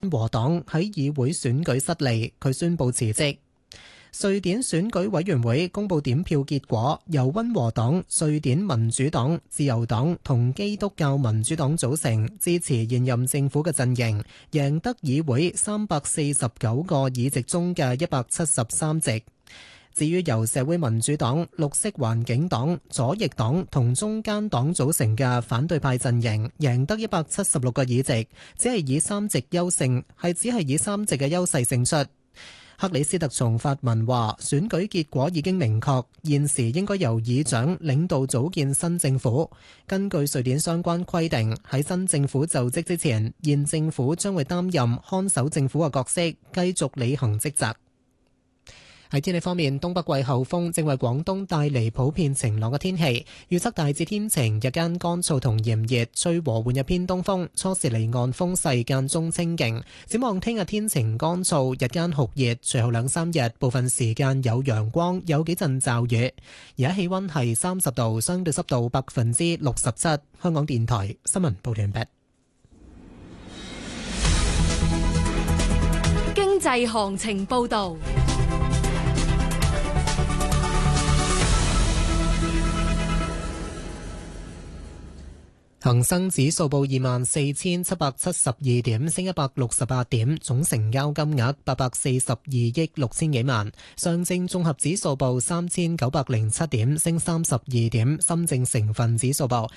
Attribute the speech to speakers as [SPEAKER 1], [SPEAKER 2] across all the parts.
[SPEAKER 1] 溫和黨喺議會選舉失利，佢宣布辭職。瑞典選舉委員會公布點票結果，由溫和黨、瑞典民主黨、自由黨同基督教民主黨組成支持現任政府嘅陣營，贏得議會349個議席中嘅173席。至於由社會民主黨、綠色環境黨、左翼黨同中間黨組成嘅反對派陣營，贏得176個議席，只係以3席嘅優勢勝出。克里斯特松發文話：選舉結果已經明確，現時應該由議長領導組建新政府。根據瑞典相關規定，喺新政府就職之前，現政府將會擔任看守政府嘅角色，繼續履行職責。喺天氣方面，東北季候風正為廣東帶嚟普遍晴朗嘅天氣，預測大致天晴，日間乾燥同炎熱，吹和緩嘅偏東風，初時離岸風勢間中清勁。展望聽日天晴乾燥，日間酷熱，隨後2-3日部分時間有陽光，有幾陣驟雨。而家氣溫係30度，相對濕度67%。香港電台新聞報道完畢。
[SPEAKER 2] 經濟行情報道。
[SPEAKER 1] 恒生指數報24,772點，升168點，總成交金額842億6千幾萬。上證綜合指數報3,907點，升32點。深證成分指數報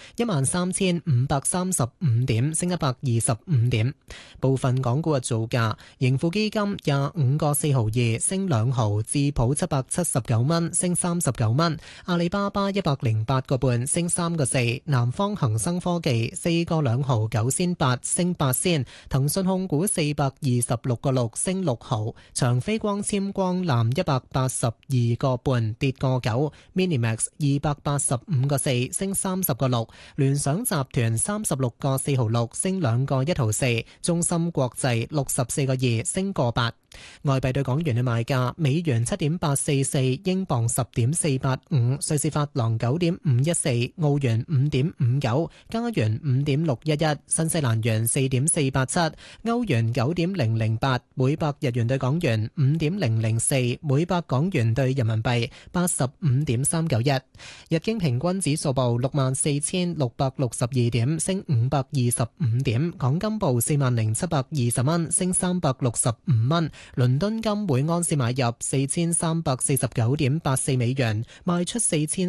[SPEAKER 1] 13,535點，升125點。部分港股嘅造價：盈富基金25個4毫2，升2毫；智普779蚊，升39蚊；阿里巴巴108個半，升3個4；南方恒生科技4個2毫9仙8，升8仙；騰訊控股426個6，升6毫；長飛光纖光纜182個半，跌個9； Minimax 285個4，升30個6；聯想集團36個4毫6，升2個1毫4；中芯國際64個2，升個8。外幣對港元嘅賣價：美元7.844，英鎊10.485，瑞士法郎9.514，澳元5.59，加元5.611，新西蘭元4.487，歐元9.008，每百日元對港元5.004，每百港元對人民幣85.391。日經平均指數報64,662點，升525點。港金報40,720蚊，升365蚊。倫敦金每盎司買入4349.84美元，賣出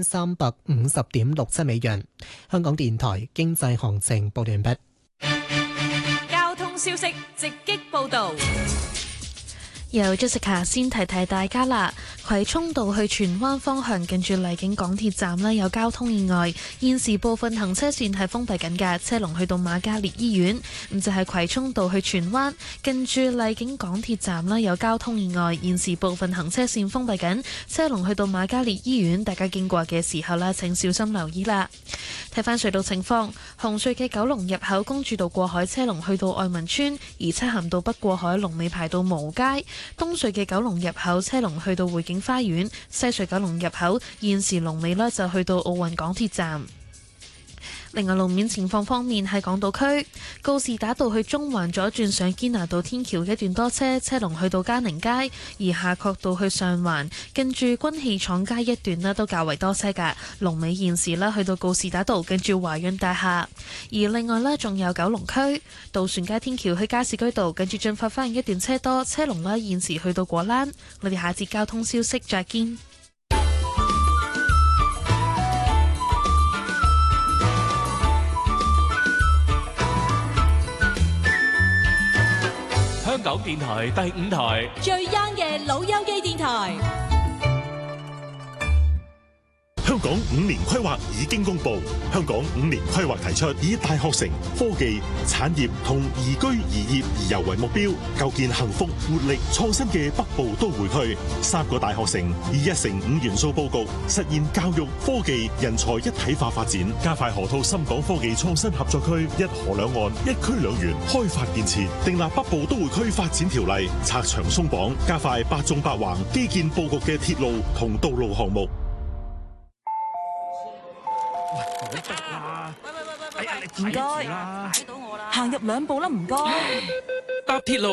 [SPEAKER 1] 4350.67美元。香港電台經濟行情報完畢。
[SPEAKER 2] 交通消息直擊報道。
[SPEAKER 3] 由 Jessica 先提提大家啦，葵涌道去荃灣方向近住荔景港鐵站呢有交通意外，現時部分行車線係封閉緊嘅，車龍去到瑪嘉烈醫院。咁就係葵涌道去荃灣近住荔景港鐵站呢有交通意外，現時部分行車線封閉緊，車龍去到瑪嘉烈醫院，大家經過嘅時候呢請小心留意啦。睇翻隧道情況，紅隧嘅九龍入口公主道過海車龍去到愛民村，而漆咸道北過海龍尾排到蕪街。東隧嘅九龍入口車龍去到匯景花園，西隧九龍入口現時龍尾呢就去到奧運港鐵站。另外路面情況方面，喺港島區告士打道去中環左轉上堅拿道天橋一段多車，車龍去到嘉寧街；而夏慤道去上環近住軍器廠街一段呢都較為多車㗎，龍尾現時呢去到告士打道近住華潤大廈。而另外呢，仲有九龍區渡船街天橋去加士居道近住進發花園一段車多，車龍呢現時去到果欄。我哋下節交通消息再見。
[SPEAKER 4] 香港電台第5台
[SPEAKER 2] 最 young 嘅老友記電台。
[SPEAKER 5] 香港5年規劃已經公布，香港5年規劃提出以大學城、科技、產業同宜居宜業宜遊為目標，構建幸福、活力、創新嘅北部都會區。3個大學城以1城5元素佈局，實現教育、科技、人才一體化發展，加快河套深港科技創新合作區，一河兩岸、一區兩園開發建設，訂立北部都會區發展條例，拆牆鬆綁，加快8縱8橫基建佈局嘅鐵路同道路項目。
[SPEAKER 6] 唔該，行入2步啦，唔該。
[SPEAKER 4] 得搭鐵路